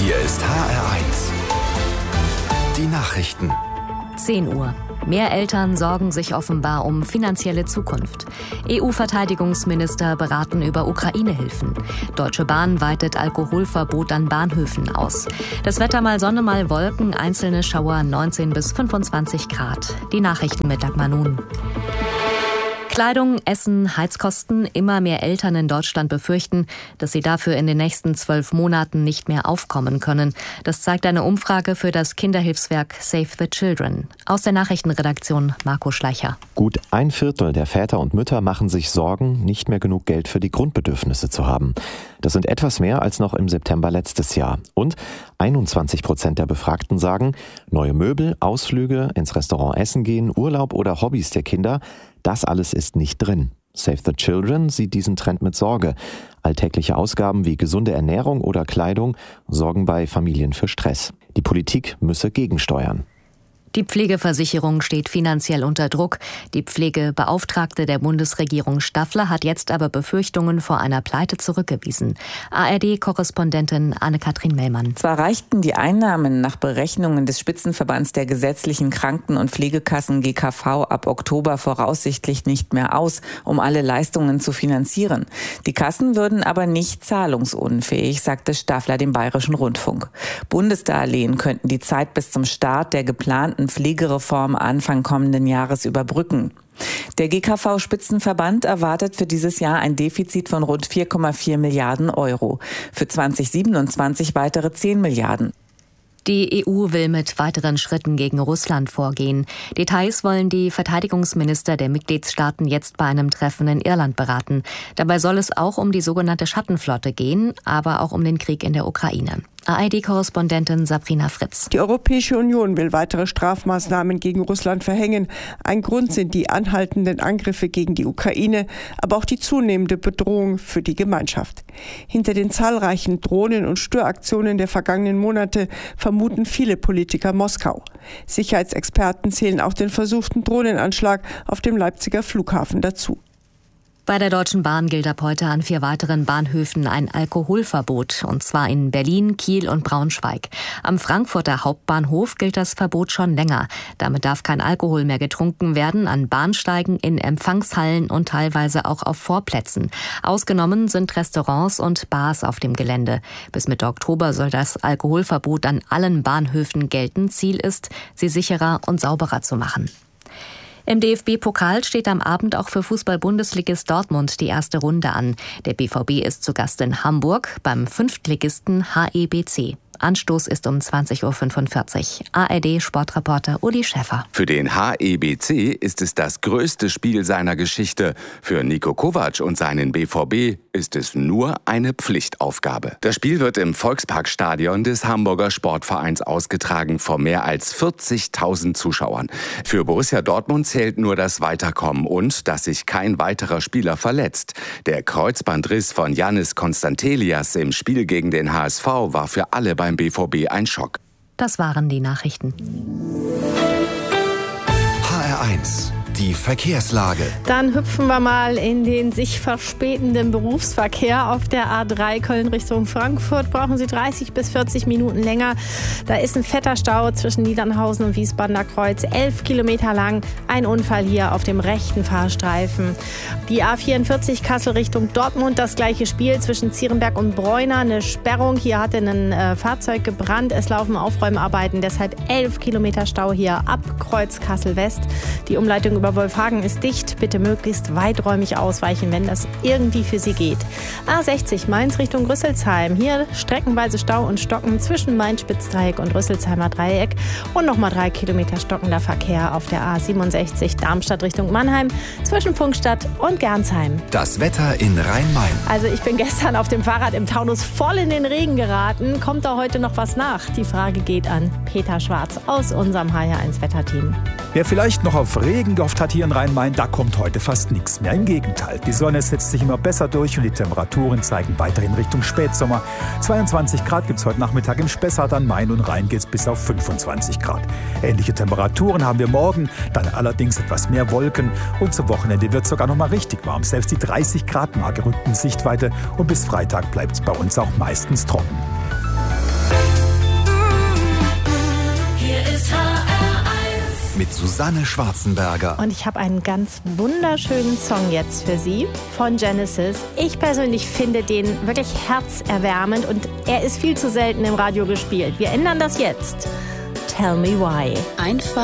Hier ist HR1. Die Nachrichten. 10 Uhr. Mehr Eltern sorgen sich offenbar um finanzielle Zukunft. EU-Verteidigungsminister beraten über Ukraine-Hilfen. Deutsche Bahn weitet Alkoholverbot an Bahnhöfen aus. Das Wetter mal Sonne, mal Wolken, einzelne Schauer 19 bis 25 Grad. Die Nachrichten mit Dagmar Nun. Kleidung, Essen, Heizkosten. Immer mehr Eltern in Deutschland befürchten, dass sie dafür in den nächsten 12 Monaten nicht mehr aufkommen können. Das zeigt eine Umfrage für das Kinderhilfswerk Save the Children. Aus der Nachrichtenredaktion Marco Schleicher. Gut 1/4 der Väter und Mütter machen sich Sorgen, nicht mehr genug Geld für die Grundbedürfnisse zu haben. Das sind etwas mehr als noch im September letztes Jahr. Und 21% der Befragten sagen, neue Möbel, Ausflüge, ins Restaurant essen gehen, Urlaub oder Hobbys der Kinder, das alles ist nicht drin. Save the Children sieht diesen Trend mit Sorge. Alltägliche Ausgaben wie gesunde Ernährung oder Kleidung sorgen bei Familien für Stress. Die Politik müsse gegensteuern. Die Pflegeversicherung steht finanziell unter Druck. Die Pflegebeauftragte der Bundesregierung Staffler hat jetzt aber Befürchtungen vor einer Pleite zurückgewiesen. ARD-Korrespondentin Anne-Kathrin Mellmann. Zwar reichten die Einnahmen nach Berechnungen des Spitzenverbands der gesetzlichen Kranken- und Pflegekassen GKV ab Oktober voraussichtlich nicht mehr aus, um alle Leistungen zu finanzieren. Die Kassen würden aber nicht zahlungsunfähig, sagte Staffler dem Bayerischen Rundfunk. Bundesdarlehen könnten die Zeit bis zum Start der geplanten Pflegereform Anfang kommenden Jahres überbrücken. Der GKV-Spitzenverband erwartet für dieses Jahr ein Defizit von rund 4,4 Milliarden Euro. Für 2027 weitere 10 Milliarden. Die EU will mit weiteren Schritten gegen Russland vorgehen. Details wollen die Verteidigungsminister der Mitgliedstaaten jetzt bei einem Treffen in Irland beraten. Dabei soll es auch um die sogenannte Schattenflotte gehen, aber auch um den Krieg in der Ukraine. ARD-Korrespondentin Sabrina Fritz. Die Europäische Union will weitere Strafmaßnahmen gegen Russland verhängen. Ein Grund sind die anhaltenden Angriffe gegen die Ukraine, aber auch die zunehmende Bedrohung für die Gemeinschaft. Hinter den zahlreichen Drohnen- und Störaktionen der vergangenen Monate vermuten viele Politiker Moskau. Sicherheitsexperten zählen auch den versuchten Drohnenanschlag auf dem Leipziger Flughafen dazu. Bei der Deutschen Bahn gilt ab heute an 4 weiteren Bahnhöfen ein Alkoholverbot, und zwar in Berlin, Kiel und Braunschweig. Am Frankfurter Hauptbahnhof gilt das Verbot schon länger. Damit darf kein Alkohol mehr getrunken werden an Bahnsteigen, in Empfangshallen und teilweise auch auf Vorplätzen. Ausgenommen sind Restaurants und Bars auf dem Gelände. Bis Mitte Oktober soll das Alkoholverbot an allen Bahnhöfen gelten. Ziel ist, sie sicherer und sauberer zu machen. Im DFB-Pokal steht am Abend auch für Fußball-Bundesligist Dortmund die erste Runde an. Der BVB ist zu Gast in Hamburg beim Fünftligisten HEBC. Anstoß ist um 20.45 Uhr. ARD-Sportreporter Uli Schäffer. Für den HEBC ist es das größte Spiel seiner Geschichte. Für Niko Kovac und seinen BVB ist es nur eine Pflichtaufgabe. Das Spiel wird im Volksparkstadion des Hamburger Sportvereins ausgetragen vor mehr als 40.000 Zuschauern. Für Borussia Dortmund zählt nur das Weiterkommen und dass sich kein weiterer Spieler verletzt. Der Kreuzbandriss von Yannis Konstantelias im Spiel gegen den HSV war für alle beim BVB ein Schock. Das waren die Nachrichten. HR1, die Verkehrslage. Dann hüpfen wir mal in den sich verspätenden Berufsverkehr. Auf der A3 Köln Richtung Frankfurt brauchen Sie 30 bis 40 Minuten länger. Da ist ein fetter Stau zwischen Niedernhausen und Wiesbadener Kreuz, 11 Kilometer lang. Ein Unfall hier auf dem rechten Fahrstreifen. Die A44 Kassel Richtung Dortmund, das gleiche Spiel zwischen Zierenberg und Bräuner. Eine Sperrung, hier hatte ein Fahrzeug gebrannt. Es laufen Aufräumarbeiten, deshalb 11 Kilometer Stau hier ab Kreuz Kassel West. Die Umleitung über Wolfhagen ist dicht. Bitte möglichst weiträumig ausweichen, wenn das irgendwie für Sie geht. A60 Mainz Richtung Rüsselsheim. Hier streckenweise Stau und Stocken zwischen Main-Spitzdreieck und Rüsselsheimer Dreieck. Und nochmal 3 Kilometer stockender Verkehr auf der A67 Darmstadt Richtung Mannheim zwischen Pfungstadt und Gernsheim. Das Wetter in Rhein-Main. Also ich bin gestern auf dem Fahrrad im Taunus voll in den Regen geraten. Kommt da heute noch was nach? Die Frage geht an Peter Schwarz aus unserem HR1-Wetterteam. Wer vielleicht noch auf Regen gehofft hat hier in Rhein-Main, da kommt heute fast nichts mehr. Im Gegenteil, die Sonne setzt sich immer besser durch und die Temperaturen zeigen weiterhin Richtung Spätsommer. 22 Grad gibt es heute Nachmittag im Spessart an Main und Rhein geht es bis auf 25 Grad. Ähnliche Temperaturen haben wir morgen, dann allerdings etwas mehr Wolken und zum Wochenende wird es sogar noch mal richtig warm. Selbst die 30 Grad Marke rückt in Sichtweite und bis Freitag bleibt es bei uns auch meistens trocken. mit Susanne Schwarzenberger. Und ich habe einen ganz wunderschönen Song jetzt für Sie von Genesis. Ich persönlich finde den wirklich herzerwärmend und er ist viel zu selten im Radio gespielt. Wir ändern das jetzt. Tell Me Why. Einfach